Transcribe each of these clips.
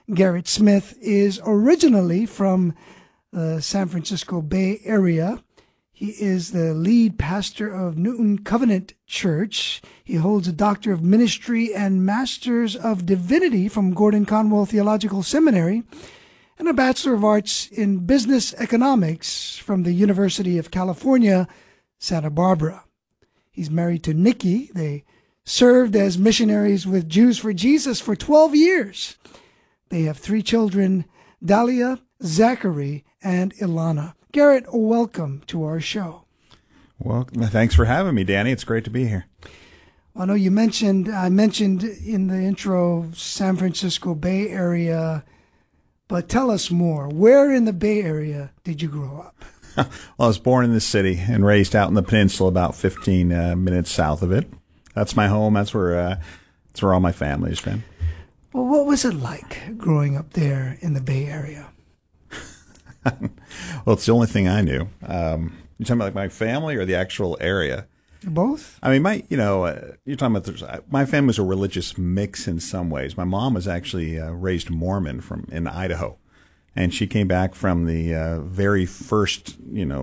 Garrett Smith is originally from the San Francisco Bay Area. He is the lead pastor of Newton Covenant Church. He holds a Doctor of Ministry and Masters of Divinity from Gordon Conwell Theological Seminary and a Bachelor of Arts in Business Economics from the University of California, Santa Barbara. He's married to Nikki. They served as missionaries with Jews for Jesus for 12 years. They have 3 children, Dahlia, Zachary, and Ilana. Garrett, welcome to our show. Well, thanks for having me, Danny. It's great to be here. I know I mentioned in the intro San Francisco Bay Area, but tell us more. Where in the Bay Area did you grow up? Well, I was born in the city and raised out in the peninsula about 15 minutes south of it. That's my home. That's where all my family's been. Well, what was it like growing up there in the Bay Area? Well, it's the only thing I knew. You talking about like my family or the actual area? Both. I mean, you're talking about my family was a religious mix in some ways. My mom was actually raised Mormon in Idaho, and she came back from the very first.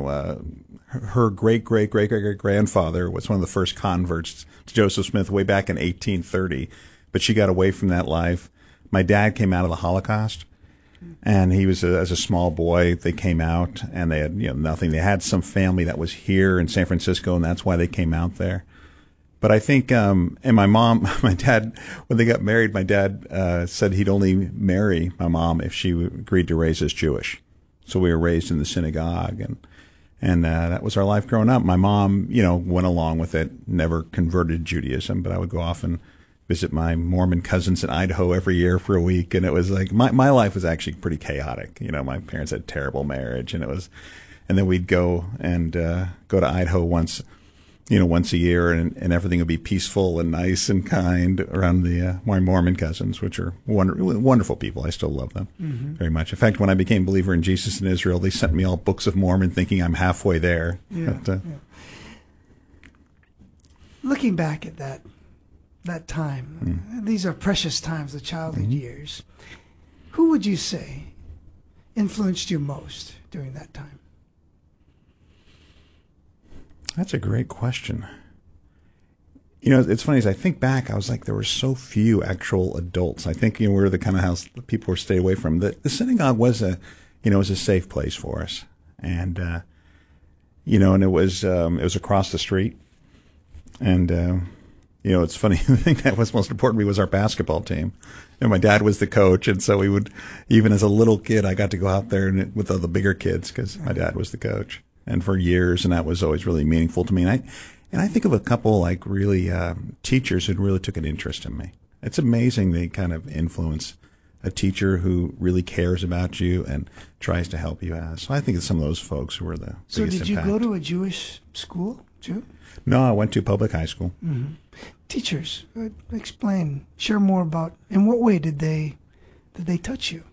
Her great grandfather was one of the first converts to Joseph Smith way back in 1830, but she got away from that life. My dad came out of the Holocaust. And he was, as a small boy, they came out and they had, nothing. They had some family that was here in San Francisco, and that's why they came out there. But I think, and my dad, when they got married, my dad said he'd only marry my mom if she agreed to raise us Jewish. So we were raised in the synagogue, and that was our life growing up. My mom, went along with it, never converted to Judaism, but I would go off and visit my Mormon cousins in Idaho every year for a week, and it was like my life was actually pretty chaotic. My parents had a terrible marriage, and then we'd go to Idaho once a year, and everything would be peaceful and nice and kind around my Mormon cousins, which are wonderful people. I still love them very much. In fact, when I became a believer in Jesus in Israel, they sent me all books of Mormon, thinking I'm halfway there. Yeah, yeah. Looking back at that time, these are precious times, the childhood years. Who would you say influenced you most during that time? That's a great question. It's funny, as I think back, I was like, there were so few actual adults. I think, we were the kind of house that people were stayed away from. The synagogue was a safe place for us. And, and it was across the street. And, it's funny, the thing that was most important to me was our basketball team. And my dad was the coach, and so we would, even as a little kid, I got to go out there with all the bigger kids because my dad was the coach. And for years, and that was always really meaningful to me. And I think of a couple like really teachers who really took an interest in me. It's amazing they kind of influence a teacher who really cares about you and tries to help you out. So I think it's some of those folks who were the biggest impact. So did you go to a Jewish school too? No, I went to public high school. Mm-hmm. Teachers, share more about, in what way did they touch you?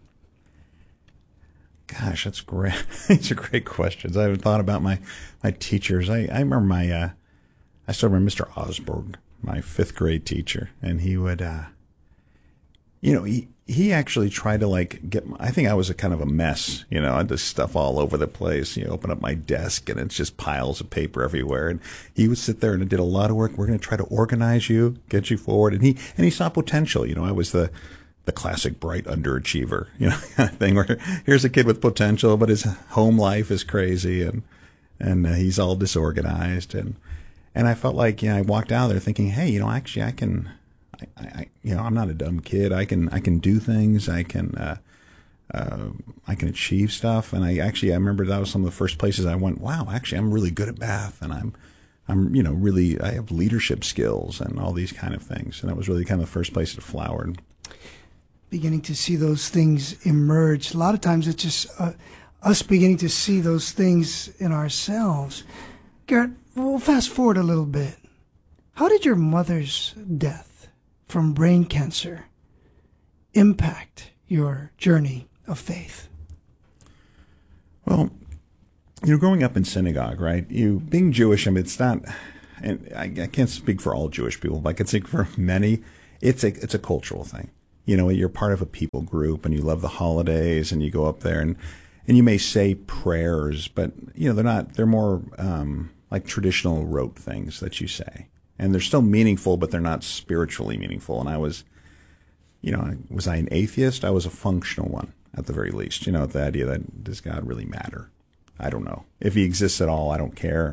Gosh, that's great. These are great questions. I haven't thought about my teachers. I remember I still remember Mr. Osborne, my 5th grade teacher, and he would, he actually tried to I think I was a kind of a mess, I had this stuff all over the place. Open up my desk and it's just piles of paper everywhere. And he would sit there and did a lot of work. We're going to try to organize you, get you forward. And he saw potential. I was the classic bright underachiever, kind of thing where here's a kid with potential, but his home life is crazy and he's all disorganized. And I felt like, I walked out there thinking, hey, actually I can, I'm not a dumb kid. I can do things. I can achieve stuff. And I remember that was some of the first places I went, wow, actually I'm really good at math, and I'm really, I have leadership skills and all these kind of things. And that was really kind of the first place it flowered. Beginning to see those things emerge. A lot of times it's just us beginning to see those things in ourselves. Garrett, we'll fast forward a little bit. How did your mother's death from brain cancer impact your journey of faith? Well, growing up in synagogue, right? Being Jewish, it's not, and I can't speak for all Jewish people, but I can speak for many. It's a cultural thing. You're part of a people group and you love the holidays and you go up there and you may say prayers, but they're more like traditional rote things that you say. And they're still meaningful, but they're not spiritually meaningful. And I was I an atheist? I was a functional one at the very least. The idea that does God really matter? I don't know. If he exists at all, I don't care.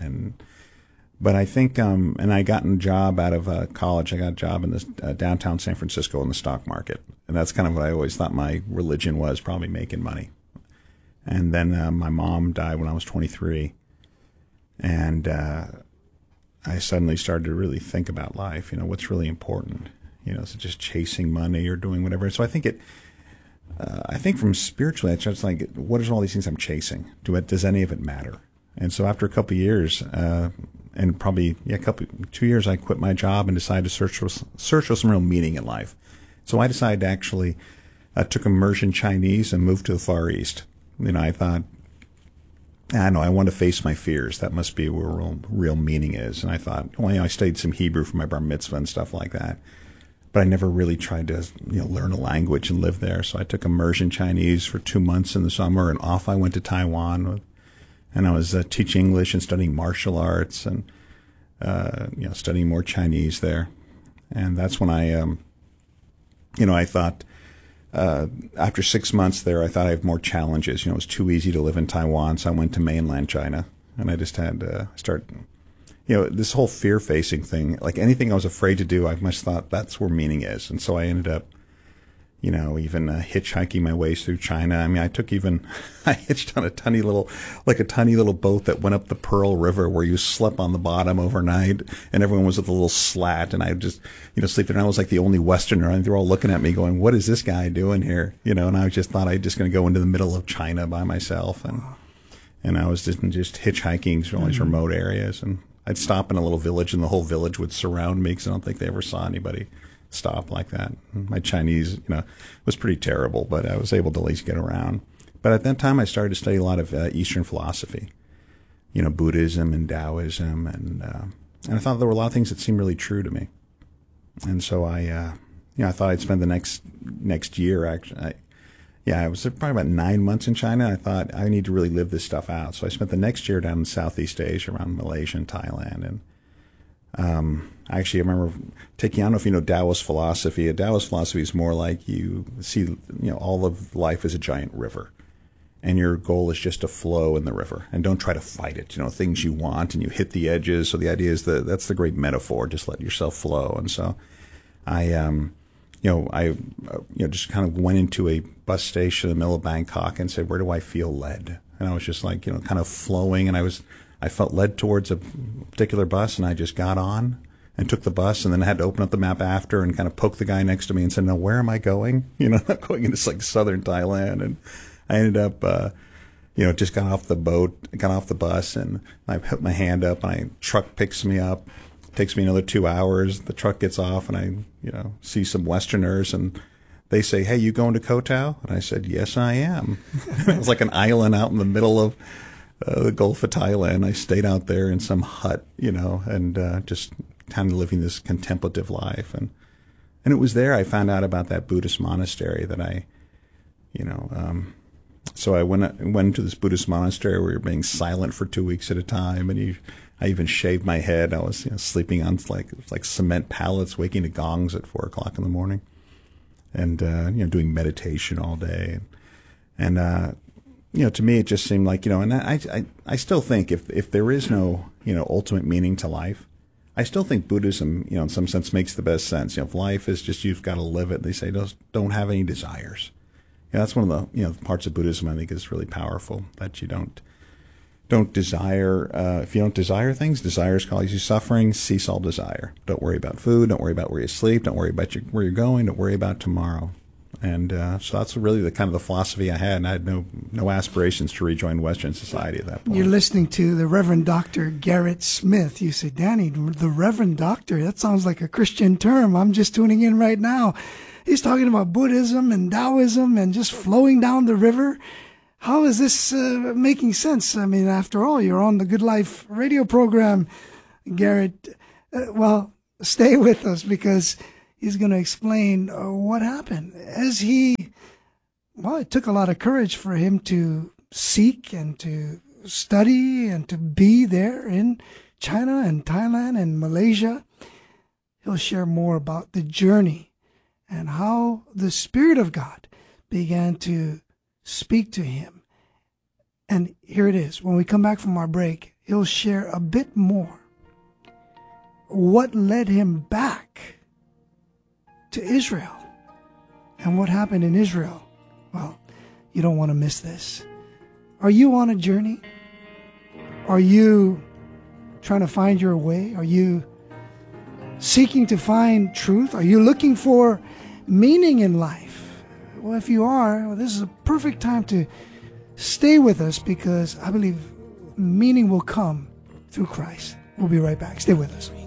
But I think, and I got a job out of college. I got a job in this downtown San Francisco in the stock market. And that's kind of what I always thought my religion was, probably making money. And then my mom died when I was 23. And I suddenly started to really think about life. What's really important? So just chasing money or doing whatever. So I think I think from spiritually, it's just like, what are all these things I'm chasing? Does any of it matter? And so after a couple of years, and probably 2 years, I quit my job and decided to search for some real meaning in life. So I decided to actually took immersion Chinese and moved to the Far East. I thought, I want to face my fears. That must be where real meaning is. And I thought, I studied some Hebrew for my bar mitzvah and stuff like that. But I never really tried to, learn a language and live there. So I took immersion Chinese for 2 months in the summer, and off I went to Taiwan. And I was teaching English and studying martial arts and, studying more Chinese there. And that's when I thought, after 6 months there, I thought I had more challenges. It was too easy to live in Taiwan, so I went to mainland China. And I just had to start, this whole fear-facing thing, like anything I was afraid to do, I must thought that's where meaning is. And so I ended up, even hitchhiking my ways through China. I mean, I hitched on a tiny little boat that went up the Pearl River where you slept on the bottom overnight and everyone was with a little slat and I would just, sleep there. And I was like the only Westerner and they're all looking at me going, what is this guy doing here? And I just thought I just going to go into the middle of China by myself. And I was just hitchhiking through all these remote areas and I'd stop in a little village and the whole village would surround me because I don't think they ever saw anybody stop like that. My Chinese, was pretty terrible, but I was able to at least get around. But at that time, I started to study a lot of Eastern philosophy, Buddhism and Taoism, and I thought there were a lot of things that seemed really true to me. And so I thought I'd spend the next year. Actually, I was probably about 9 months in China. I thought I need to really live this stuff out. So I spent the next year down in Southeast Asia, around Malaysia and Thailand, and actually, I remember taking, I don't know if you know Taoist philosophy. A Taoist philosophy is more like you see, all of life as a giant river. And your goal is just to flow in the river and don't try to fight it. Things you want and you hit the edges. So the idea is that's the great metaphor. Just let yourself flow. And so I just kind of went into a bus station in the middle of Bangkok and said, where do I feel led? And I was just like, kind of flowing. And I felt led towards a particular bus and I just got on and took the bus and then I had to open up the map after and kind of poke the guy next to me and said, no, where am I going? I'm going into like southern Thailand. And I ended up, just got off the bus and I put my hand up and a truck picks me up, takes me another 2 hours. The truck gets off and I, see some Westerners and they say, hey, you going to Koh Tao? And I said, yes, I am. It was like an island out in the middle of the Gulf of Thailand. I stayed out there in some hut, and just kind of living this contemplative life. And it was there I found out about that Buddhist monastery that so I went to this Buddhist monastery where you're being silent for 2 weeks at a time. And I even shaved my head. I was sleeping on like cement pallets, waking to gongs at 4 o'clock in the morning. And, doing meditation all day. And to me, it just seemed like, and I still think if there is no, ultimate meaning to life, I still think Buddhism, in some sense makes the best sense. If life is just, you've got to live it, they say, don't have any desires. That's one of the, parts of Buddhism I think is really powerful, that you don't desire, if you don't desire things, desires cause you suffering, cease all desire. Don't worry about food, don't worry about where you sleep, don't worry about where you're going, don't worry about tomorrow. And so that's really the kind of the philosophy I had, and I had no aspirations to rejoin Western society at that point. You're listening to the Reverend Dr. Garrett Smith. You say, Danny, the Reverend Doctor, that sounds like a Christian term. I'm just tuning in right now. He's talking about Buddhism and Taoism and just flowing down the river. How is this making sense? I mean, after all, you're on the Good Life radio program, Garrett. Well, stay with us because He's going to explain what happened. It took a lot of courage for him to seek and to study and to be there in China and Thailand and Malaysia. He'll share more about the journey and how the Spirit of God began to speak to him. And here it is. When we come back from our break, he'll share a bit more. What led him back to Israel and what happened in Israel. Well, you don't want to miss this. Are you on a journey? Are you trying to find your way? Are you seeking to find truth? Are you looking for meaning in life? Well, if you are, this is a perfect time to stay with us, because I believe meaning will come through Christ. We'll be right back. Stay with us.